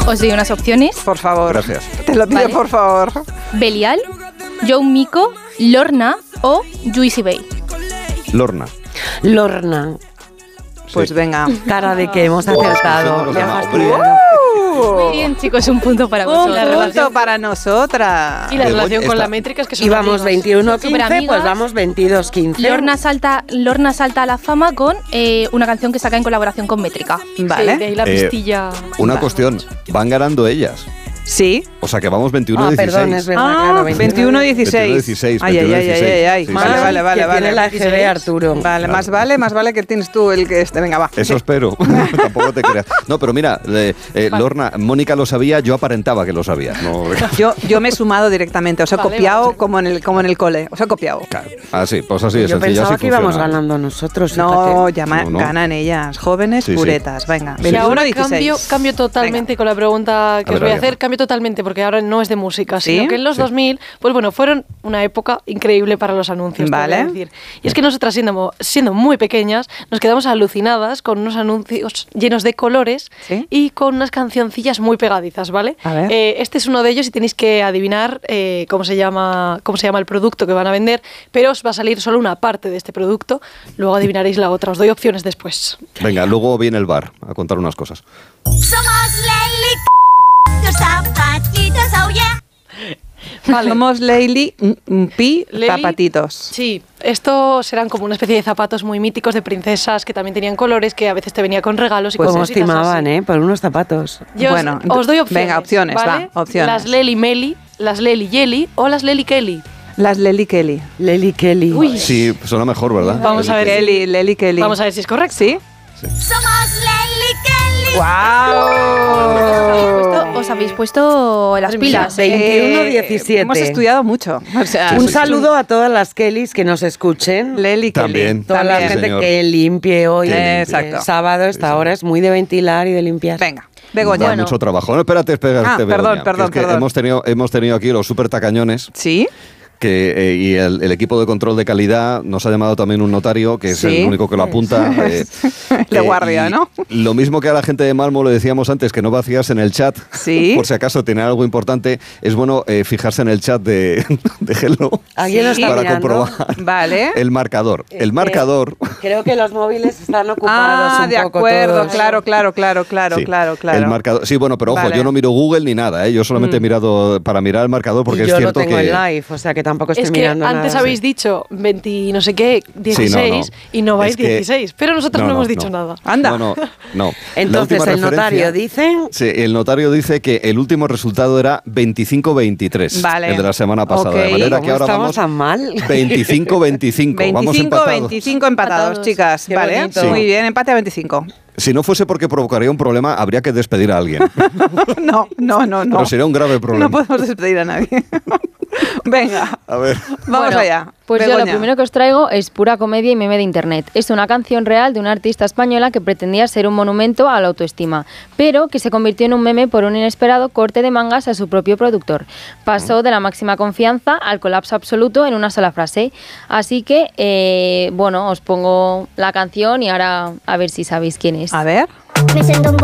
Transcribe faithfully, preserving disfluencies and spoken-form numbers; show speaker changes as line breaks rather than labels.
Os doy unas opciones.
Por favor.
Gracias.
Te lo pido,
Vale.
por favor.
Belial, Joe Miko, Lorna o Juicy Bay.
Lorna.
Lorna.
Pues
Sí.
venga.
Cara de que hemos acertado. Me ha fastidiado.
Muy bien, chicos, un punto para
Un
vosotros.
punto para nosotras.
Y la
Begoña
relación con
está-
la métrica es que son
Y vamos
amigas.
veintiuno quince,
Superamigas.
pues vamos veintidós quince.
Lorna salta, Lorna salta a la fama con eh, una canción que saca en colaboración con Métrica.
Vale.
Sí, de ahí la
Eh,
pistilla.
Una
Vale.
cuestión. Van ganando ellas.
Sí.
O sea que vamos veintiuno
Ah,
dieciséis.
perdón, es verdad,
Ah,
claro.
veintiuno dieciséis.
dieciséis,
Ay, ay, ay, ay,
veintiuno
ay, ay.
dieciséis.
Vale,
Sí,
vale,
sí.
vale,
que
vale.
tiene la G B Arturo.
Vale, más vale, más vale que tienes tú el que este. Venga, va.
Eso espero. Tampoco te creas. No, pero mira, eh, eh, Lorna, Mónica lo sabía, yo aparentaba que lo sabía. No,
Yo, yo me he sumado directamente, os he
Vale,
copiado
vale.
como en el como en el cole, os he copiado.
claro. Ah, sí, pues así de
Yo
sencillo.
pensaba
así
que íbamos
funciona.
ganando nosotros.
No,
fíjate.
llama-
No, no.
ganan ellas, jóvenes
Sí, sí.
puretas. Venga,
Sí.
Y
veintiuno
ahora
dieciséis.
cambio, cambio totalmente con la pregunta que
A
os
ver,
voy a
a ver.
hacer, cambio totalmente porque ahora no es de música,
¿Sí?
sino que en los
Sí.
dos mil, pues bueno, fueron una época increíble para los anuncios, te voy a
Vale.
decir. Y es que nosotras siendo, siendo muy pequeñas, nos quedamos alucinadas con unos anuncios llenos de colores
¿Sí?
y con unas cancioncillas muy pegadizas, ¿vale?
A ver.
Eh, este es uno de ellos y tenéis que adivinar eh, cómo se llama cómo se llama el producto que van a vender, pero os va a salir solo una parte de este producto, luego adivinaréis la otra. Os doy opciones después.
Venga, luego viene el bar a contar unas cosas.
Somos Leli, tus zapatitos, oh yeah.
Vale.
Somos Leili mm, mm, Pi
Leli-
Zapatitos.
Sí, estos eran como una especie de zapatos muy míticos de princesas que también tenían colores, que a veces te venía con regalos y
Pues
con
nos
cositas
timaban,
así.
¿eh? Por unos zapatos.
Yo
Bueno,
os, os doy opciones.
venga, opciones,
¿vale?
va, opciones.
Las Leli Meli, las Leli Yeli o las Leli Kelly.
Las Leli Kelly.
Leli Kelly.
Uy.
Sí, suena mejor, ¿verdad?
Vamos a ver.
Kelly, Leli Kelly.
Vamos a ver si es correcto.
¿Sí?
Somos Leli Kelly.
¡Wow!
Os habéis puesto las pilas.
veintiuno diecisiete.
Hemos estudiado mucho. O sea,
Un
es
saludo a todas las Kellys que nos escuchen.
Leli Kelly.
También.
Toda la
También.
Sí,
gente
señor.
que limpie hoy.
Que limpie.
eh,
Exacto.
Sábado, esta hora es muy de ventilar y de limpiar.
Venga, Begoña.
Da mucho trabajo. No, espérate, espérate,
Ah,
Begoña,
perdón,
que
perdón,
es que
perdón.
Hemos tenido, hemos tenido aquí los super tacañones.
¿Sí?
Que, eh, y el, el equipo de control de calidad nos ha llamado también un notario, que es
Sí.
el único que lo apunta. eh,
De
eh,
guardia,
y
¿no?
Lo mismo que a la gente de Malmo le decíamos antes, que no vacías en el chat,
Sí.
por si acaso tiene algo importante, es bueno eh, fijarse en el chat de, de Hello
¿Alguien lo está
para
mirando?
comprobar
Vale.
el marcador. El
Eh,
marcador...
Creo que los móviles están ocupados
Ah,
un
de
poco
acuerdo,
todos.
claro, claro, claro, claro,
Sí,
claro, claro.
El marcador. Sí, bueno, pero ojo,
Vale.
yo no miro Google ni nada, ¿eh? Yo solamente he mirado para mirar el marcador porque
y
es
yo
cierto
lo tengo
que...
en live, o sea que tampoco estoy
Es que
mirando
antes
nada.
habéis dicho veinte no sé qué, dieciséis
no.
y no vais
Es que-
dieciséis, pero nosotros no,
no, no,
hemos dicho
no.
nada.
Anda.
No, no, no. La
Entonces
última
el notario
referencia-
dice...
Sí, el notario dice que el último resultado era veinticinco veintitrés,
Vale.
el de la semana pasada.
Ok.
De manera que
¿Cómo
ahora
estamos
vamos
tan mal?
veinticinco veinticinco. Vamos
veinticinco
empatados.
veinticinco empatados,
Empatados.
chicas.
Qué
Vale,
bonito.
Sí.
muy bien, empate a veinticinco.
Si no fuese porque provocaría un problema, habría que despedir a alguien.
No, no, no, no.
Pero sería un grave problema.
No podemos despedir a nadie. Venga,
A ver.
vamos
Bueno,
allá.
Pues yo lo
Begoña.
primero que os traigo es pura comedia y meme de internet. Es una canción real de una artista española que pretendía ser un monumento a la autoestima, pero que se convirtió en un meme por un inesperado corte de mangas a su propio productor. Pasó de la máxima confianza al colapso absoluto en una sola frase. Así que, eh, bueno, os pongo la canción y ahora a ver si sabéis quién es.
A ver.
Me sento un